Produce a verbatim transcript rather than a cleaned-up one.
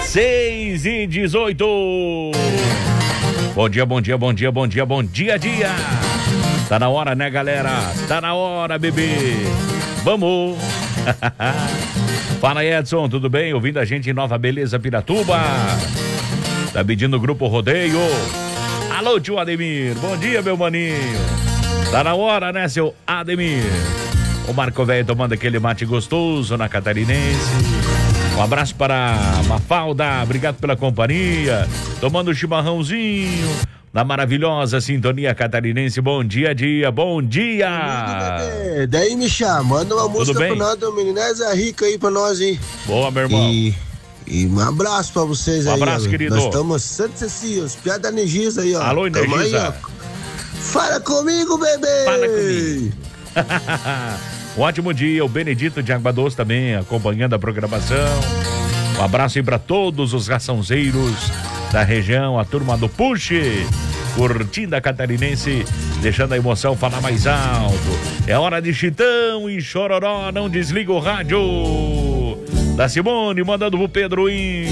seis e dezoito. Bom dia, bom dia, bom dia, bom dia, bom dia, dia. Tá na hora, né, galera? Tá na hora, bebê. Vamos. Fala, Edson, tudo bem? Ouvindo a gente em Nova Beleza, Piratuba. Tá pedindo o Grupo Rodeio. Alô, tio Ademir. Bom dia, meu maninho. Tá na hora, né, seu Ademir? O Marco Velho tomando aquele mate gostoso na Catarinense. Um abraço para a Mafalda, obrigado pela companhia. Tomando chimarrãozinho na maravilhosa sintonia catarinense. Bom dia, dia, bom dia. Bebê, daí, Michá, manda uma música pro nós do Meninesa Rica aí pra nós, hein? Boa, meu irmão. E, e um abraço pra vocês um aí. Um abraço, ó. querido. Nós estamos Santa Cecília, os piadas da Energisa aí, ó. Alô, Energisa. Fala comigo, bebê. Fala comigo. Um ótimo dia, o Benedito de Água Doce também acompanhando a programação. Um abraço aí para todos os raçãozeiros da região, a turma do Puxe, curtindo a Catarinense, deixando a emoção falar mais alto. É hora de Chitão e Chororó, não desliga o rádio. Da Simone mandando pro Pedro ir.